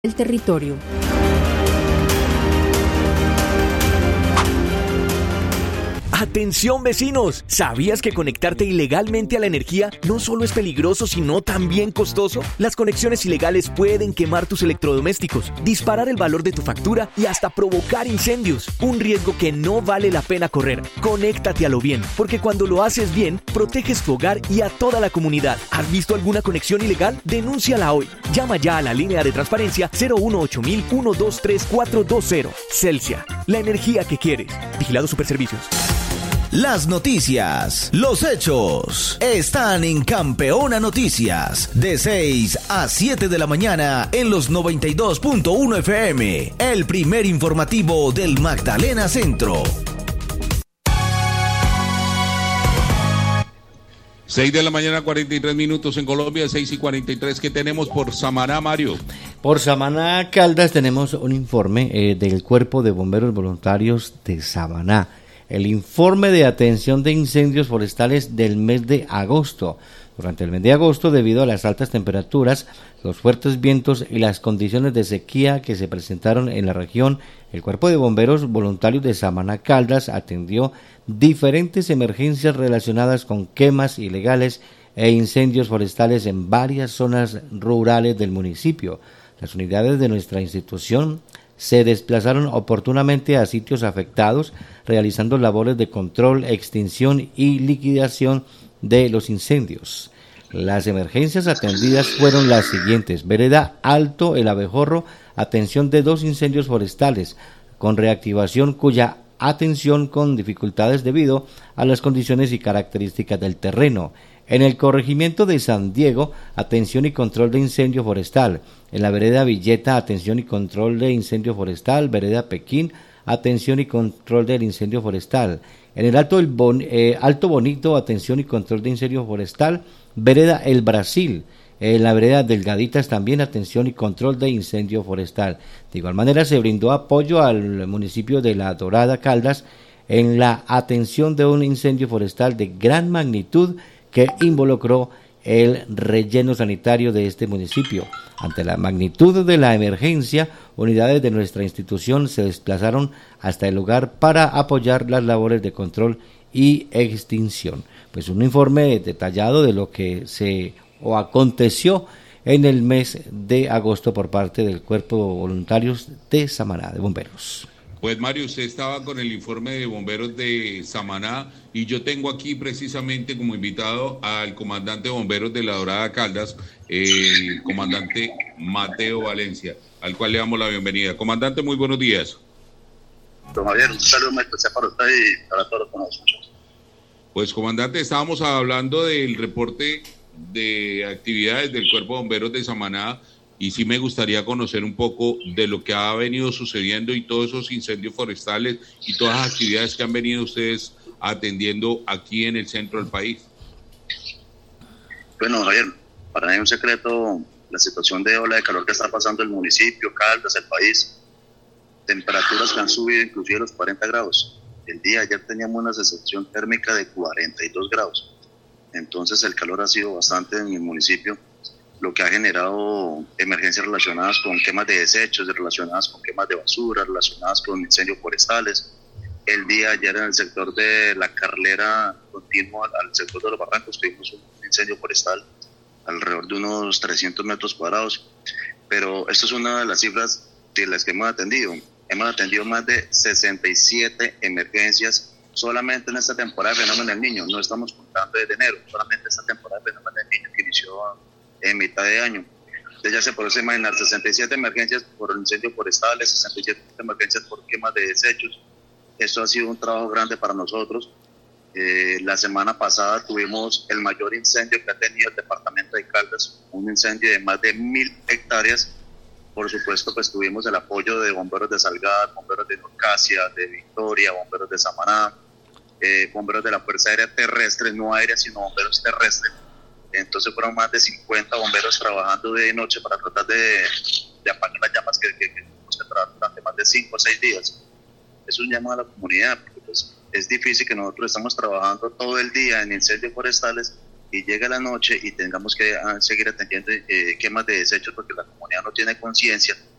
el territorio. ¡Atención, vecinos! ¿Sabías que conectarte ilegalmente a la energía no solo es peligroso, sino también costoso? Las conexiones ilegales pueden quemar tus electrodomésticos, disparar el valor de tu factura y hasta provocar incendios. Un riesgo que no vale la pena correr. Conéctate a lo bien, porque cuando lo haces bien, proteges tu hogar y a toda la comunidad. ¿Has visto alguna conexión ilegal? Denúnciala hoy. Llama ya a la línea de transparencia 018 123 420. Celsia, la energía que quieres. Vigilado Superservicios. Las noticias, los hechos, están en Campeona Noticias, de 6 a 7 de la mañana en los 92.1 FM, el primer informativo del Magdalena Centro. 6 de la mañana, 43 minutos en Colombia, 6:43. ¿Qué tenemos por Samaná, Mario? Por Samaná, Caldas, tenemos un informe del Cuerpo de Bomberos Voluntarios de Samaná. El informe de atención de incendios forestales del mes de agosto. Durante el mes de agosto, debido a las altas temperaturas, los fuertes vientos y las condiciones de sequía que se presentaron en la región, el Cuerpo de Bomberos Voluntarios de Samaná Caldas atendió diferentes emergencias relacionadas con quemas ilegales e incendios forestales en varias zonas rurales del municipio. Las unidades de nuestra institución se desplazaron oportunamente a sitios afectados, realizando labores de control, extinción y liquidación de los incendios. Las emergencias atendidas fueron las siguientes: Vereda Alto El Abejorro, atención de 2 incendios forestales con reactivación cuya atención con dificultades debido a las condiciones y características del terreno. En el corregimiento de San Diego, atención y control de incendio forestal. En la vereda Villeta, atención y control de incendio forestal. Vereda Pekín, atención y control del incendio forestal. En el Alto Bonito, atención y control de incendio forestal. Vereda El Brasil. En la vereda Delgaditas también atención y control de incendio forestal. De igual manera se brindó apoyo al municipio de La Dorada Caldas en la atención de un incendio forestal de gran magnitud que involucró el relleno sanitario de este municipio. Ante la magnitud de la emergencia, unidades de nuestra institución se desplazaron hasta el lugar para apoyar las labores de control y extinción. Pues un informe detallado de lo que aconteció en el mes de agosto por parte del Cuerpo de Voluntarios de Samaná de Bomberos. Pues Mario, usted estaba con el informe de bomberos de Samaná y yo tengo aquí precisamente como invitado al comandante de bomberos de La Dorada Caldas, el comandante Mateo Valencia, al cual le damos la bienvenida. Comandante, muy buenos días. Don Javier, un saludo muy especial para usted y para todos los nosotros. Pues comandante, estábamos hablando del reporte de actividades del Cuerpo de Bomberos de Samaná, y sí me gustaría conocer un poco de lo que ha venido sucediendo y todos esos incendios forestales y todas las actividades que han venido ustedes atendiendo aquí en el centro del país. Bueno, Javier, para mí es un secreto la situación de ola de calor que está pasando el municipio, Caldas, el país. Temperaturas que han subido inclusive los 40 grados. El día de ayer teníamos una sensación térmica de 42 grados. Entonces el calor ha sido bastante en el municipio, lo que ha generado emergencias relacionadas con quemas de desechos, relacionadas con quemas de basura, relacionadas con incendios forestales. El día de ayer en el sector de la carrera continua al sector de los barrancos tuvimos un incendio forestal alrededor de unos 300 metros cuadrados, pero esto es una de las cifras de las que hemos atendido. Hemos atendido más de 67 emergencias solamente en esta temporada de Fenómeno del Niño. No estamos contando desde enero, solamente esta temporada de Fenómeno del Niño que inició en mitad de año. Entonces ya se puede imaginar 67 emergencias por incendios forestales, 67 emergencias por quemas de desechos. Esto ha sido un trabajo grande para nosotros. La semana pasada tuvimos el mayor incendio que ha tenido el departamento de Caldas, un incendio de más de 1.000 hectáreas. Por supuesto, pues tuvimos el apoyo de bomberos de Salgar, bomberos de Norcasia, de Victoria, bomberos de Samaná, bomberos de la Fuerza Aérea Terrestre, no aérea, sino bomberos terrestres. Entonces fueron más de 50 bomberos trabajando de noche para tratar de apagar las llamas que tuvimos que trabajar durante más de 5 o 6 días. Es un llamado a la comunidad, porque pues, es difícil que nosotros estamos trabajando todo el día en incendios forestales y llega la noche y tengamos que seguir atendiendo quemas de desechos porque la comunidad no tiene conciencia